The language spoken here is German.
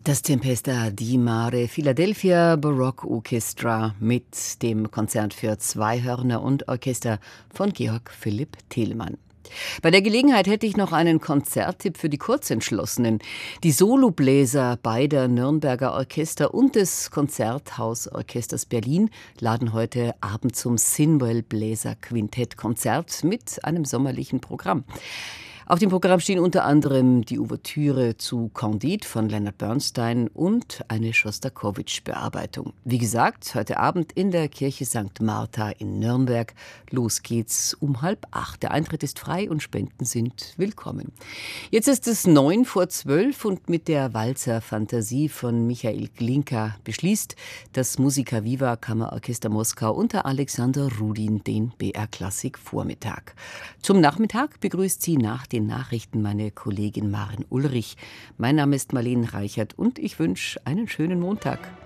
Das Tempesta di Mare Philadelphia Baroque Orchestra mit dem Konzert für zwei Hörner und Orchester von Georg Philipp Telemann. Bei der Gelegenheit hätte ich noch einen Konzerttipp für die Kurzentschlossenen. Die Solobläser beider Nürnberger Orchester und des Konzerthausorchesters Berlin laden heute Abend zum Sinwell Bläser Quintett-Konzert mit einem sommerlichen Programm. Auf dem Programm stehen unter anderem die Ouvertüre zu Candide von Leonard Bernstein und eine Schostakowitsch-Bearbeitung. Wie gesagt, heute Abend in der Kirche St. Martha in Nürnberg. Los geht's um 7:30. Der Eintritt ist frei und Spenden sind willkommen. Jetzt ist es 11:45 und mit der Walzer-Fantasie von Michael Glinka beschließt das Musica Viva Kammerorchester Moskau unter Alexander Rudin den BR-Klassik-Vormittag. Zum Nachmittag begrüßt sie nach den Nachrichten meine Kollegin Maren Ulrich. Mein Name ist Marlene Reichert und ich wünsche einen schönen Montag.